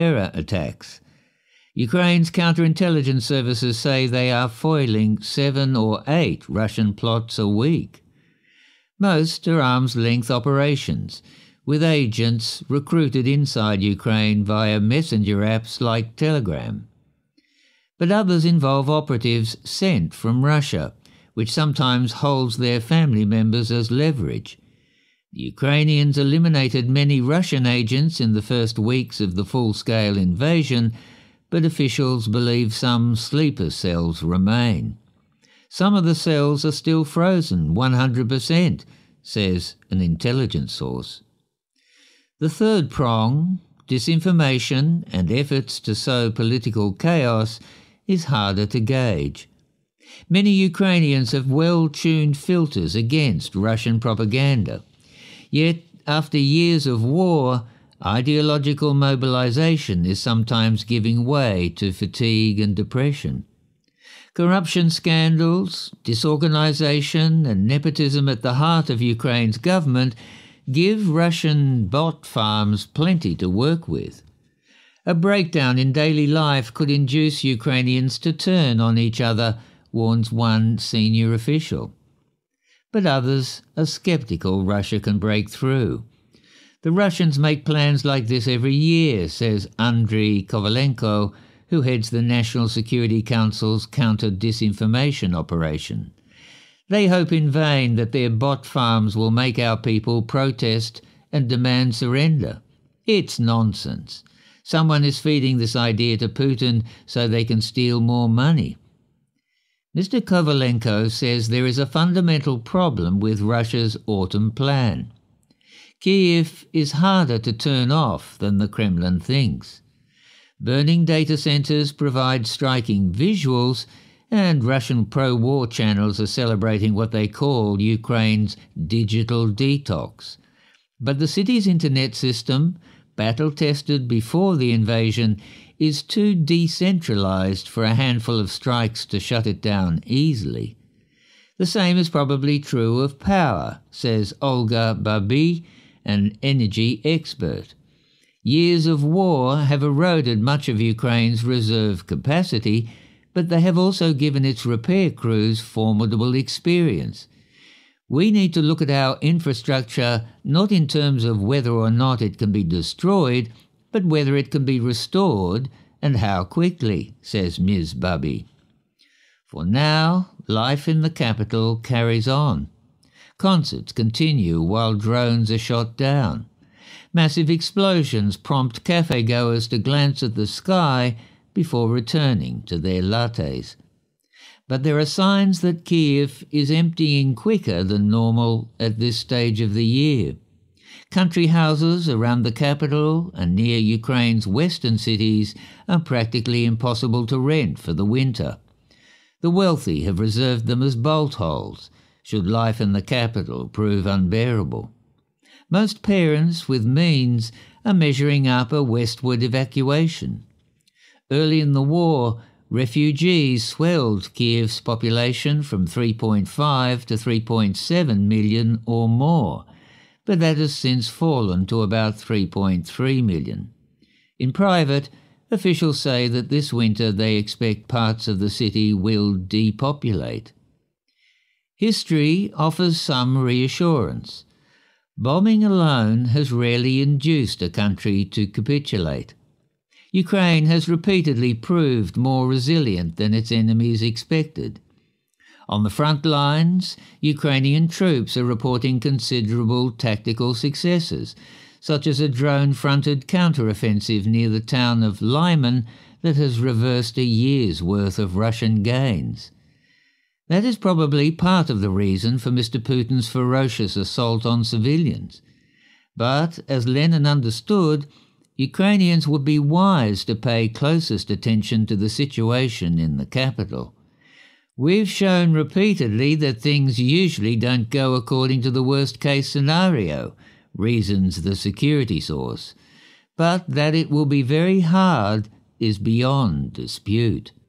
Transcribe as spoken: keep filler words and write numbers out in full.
terror attacks. Ukraine's counterintelligence services say they are foiling seven or eight Russian plots a week. Most are arm's-length operations, with agents recruited inside Ukraine via messenger apps like Telegram. But others involve operatives sent from Russia, which sometimes holds their family members as leverage. The Ukrainians eliminated many Russian agents in the first weeks of the full-scale invasion, but officials believe some sleeper cells remain. Some of the cells are still frozen one hundred percent, says an intelligence source. The third prong, disinformation and efforts to sow political chaos, is harder to gauge. Many Ukrainians have well-tuned filters against Russian propaganda. Yet, after years of war, ideological mobilization is sometimes giving way to fatigue and depression. Corruption scandals, disorganization and nepotism at the heart of Ukraine's government give Russian bot farms plenty to work with. A breakdown in daily life could induce Ukrainians to turn on each other, warns one senior official. But others are sceptical Russia can break through. The Russians make plans like this every year, says Andriy Kovalenko, who heads the National Security Council's counter-disinformation operation. They hope in vain that their bot farms will make our people protest and demand surrender. It's nonsense. Someone is feeding this idea to Putin so they can steal more money. Mister Kovalenko says there is a fundamental problem with Russia's autumn plan. Kyiv is harder to turn off than the Kremlin thinks. Burning data centers provide striking visuals, and Russian pro-war channels are celebrating what they call Ukraine's digital detox. But the city's internet system, battle-tested before the invasion, is too decentralized for a handful of strikes to shut it down easily. The same is probably true of power, says Olga Babi, an energy expert. Years of war have eroded much of Ukraine's reserve capacity, but they have also given its repair crews formidable experience. We need to look at our infrastructure not in terms of whether or not it can be destroyed, but whether it can be restored and how quickly, says Miz Babi. For now, life in the capital carries on. Concerts continue while drones are shot down. Massive explosions prompt cafe-goers to glance at the sky before returning to their lattes. But there are signs that Kyiv is emptying quicker than normal at this stage of the year. Country houses around the capital and near Ukraine's western cities are practically impossible to rent for the winter. The wealthy have reserved them as bolt holes, should life in the capital prove unbearable. Most parents with means are measuring up a westward evacuation. Early in the war, refugees swelled Kyiv's population from three point five to three point seven million or more, but that has since fallen to about three point three million. In private, officials say that this winter they expect parts of the city will depopulate. History offers some reassurance. Bombing alone has rarely induced a country to capitulate. Ukraine has repeatedly proved more resilient than its enemies expected. On the front lines, Ukrainian troops are reporting considerable tactical successes, such as a drone-fronted counteroffensive near the town of Lyman that has reversed a year's worth of Russian gains. That is probably part of the reason for Mister Putin's ferocious assault on civilians. But, as Lenin understood, Ukrainians would be wise to pay closest attention to the situation in the capital. We've shown repeatedly that things usually don't go according to the worst-case scenario, reasons the security source, but that it will be very hard is beyond dispute.